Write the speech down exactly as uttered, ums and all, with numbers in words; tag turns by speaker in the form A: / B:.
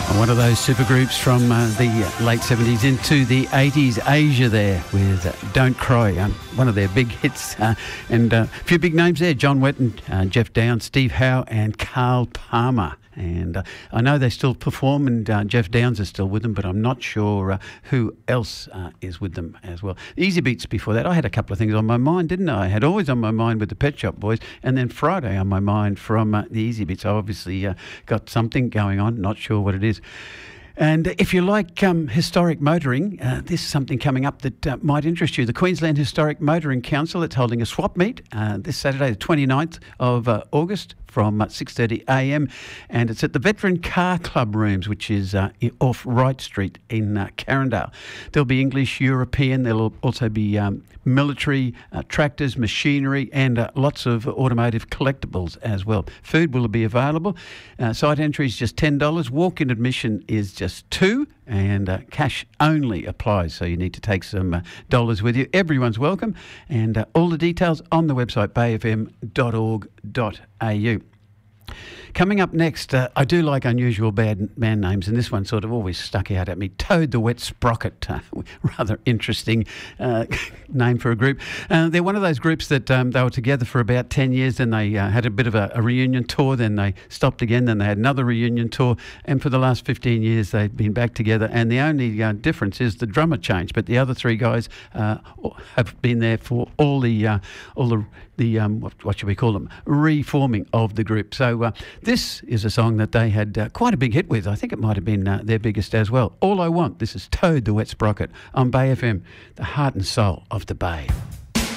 A: One of those supergroups from uh, the late seventies into the eighties, Asia there with uh, Don't Cry, um, one of their big hits. Uh, and uh, a few big names there, John Wetton, uh, Jeff Downes, Steve Howe and Carl Palmer. And uh, I know they still perform, and uh, Jeff Downes is still with them, but I'm not sure uh, who else uh, is with them as well. Easy Beats before that. I had a couple of things on my mind, didn't I? I had Always on my mind with the Pet Shop Boys, and then Friday on my mind from uh, the Easy Beats. I obviously uh, got something going on, not sure what it is. And if you like um, historic motoring, uh, this is something coming up that uh, might interest you. The Queensland Historic Motoring Council, it's holding a swap meet uh, this Saturday, the twenty-ninth of uh, August from uh, six thirty a m, and it's at the Veteran Car Club Rooms, which is uh, off Wright Street in uh, Carindale. There'll be English, European, there'll also be um, military, uh, tractors, machinery, and uh, lots of automotive collectibles as well. Food will be available. Uh, site entry is just ten dollars. Walk-in admission is just two, and uh, cash only applies, so you need to take some uh, dollars with you. Everyone's welcome, and uh, all the details on the website bay f m dot org dot a u. Coming up next, uh, I do like unusual bad man names, and this one sort of always stuck out at me. Toad the Wet Sprocket, uh, rather interesting uh, name for a group. Uh, they're one of those groups that um, they were together for about ten years, then they uh, had a bit of a, a reunion tour, then they stopped again, then they had another reunion tour, and for the last fifteen years they've been back together, and the only uh, difference is the drummer changed, but the other three guys uh, have been there for all the, uh, all the, the um, what, what should we call them, reforming of the group. So uh, this is a song that they had uh, quite a big hit with. I think it might have been uh, their biggest as well. All I Want. This is Toad the Wet Sprocket on Bay F M, the heart and soul of the Bay.